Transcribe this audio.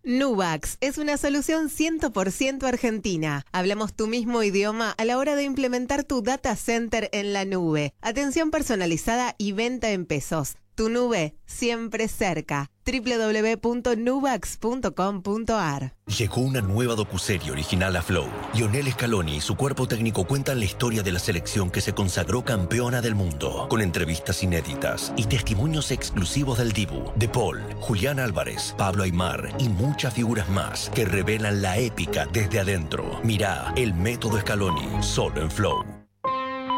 Nubax es una solución 100% argentina. Hablamos tu mismo idioma a la hora de implementar tu data center en la nube. Atención personalizada y venta en pesos. Tu nube siempre cerca. www.nubax.com.ar. Llegó una nueva docuserie original a Flow. Lionel Scaloni y su cuerpo técnico cuentan la historia de la selección que se consagró campeona del mundo, con entrevistas inéditas y testimonios exclusivos del Dibu, De Paul, Julián Álvarez, Pablo Aimar y muchas figuras más que revelan la épica desde adentro. Mirá El Método Scaloni, solo en Flow.